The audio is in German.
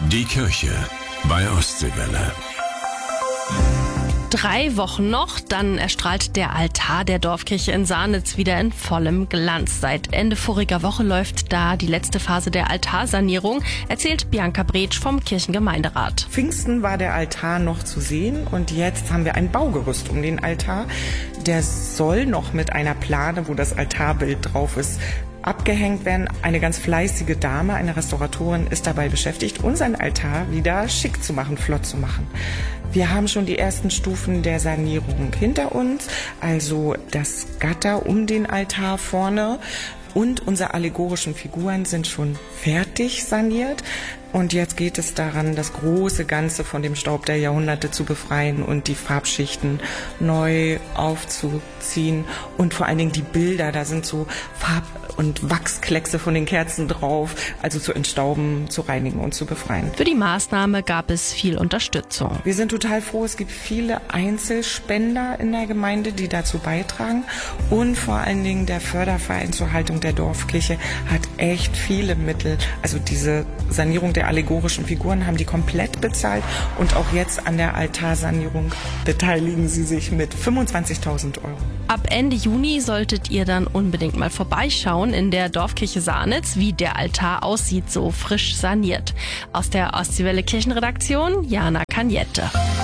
Die Kirche bei Ostseewelle. 3 Wochen noch, dann erstrahlt der Altar der Dorfkirche in Sarnitz wieder in vollem Glanz. Seit Ende voriger Woche läuft da die letzte Phase der Altarsanierung, erzählt Bianca Bretsch vom Kirchengemeinderat. Pfingsten war der Altar noch zu sehen und jetzt haben wir ein Baugerüst um den Altar. Der soll noch mit einer Plane, wo das Altarbild drauf ist, abgehängt werden. Eine ganz fleißige Dame, eine Restauratorin, ist dabei beschäftigt, unseren Altar wieder schick zu machen, flott zu machen. Wir haben schon die ersten Stufen der Sanierung hinter uns, also das Gatter um den Altar vorne und unsere allegorischen Figuren sind schon fertig saniert. Und jetzt geht es daran, das große Ganze von dem Staub der Jahrhunderte zu befreien und die Farbschichten neu aufzuziehen. Und vor allen Dingen die Bilder, da sind so Farb- und Wachskleckse von den Kerzen drauf, also zu entstauben, zu reinigen und zu befreien. Für die Maßnahme gab es viel Unterstützung. Wir sind total froh, es gibt viele Einzelspender in der Gemeinde, die dazu beitragen. Und vor allen Dingen der Förderverein zur Haltung der Dorfkirche hat echt viele Mittel. Also diese Sanierung der allegorischen Figuren haben die komplett bezahlt und auch jetzt an der Altarsanierung beteiligen sie sich mit 25.000 €. Ab Ende Juni solltet ihr dann unbedingt mal vorbeischauen in der Dorfkirche Sarnitz, wie der Altar aussieht, so frisch saniert. Aus der Ostseewelle Kirchenredaktion, Jana Cagnette.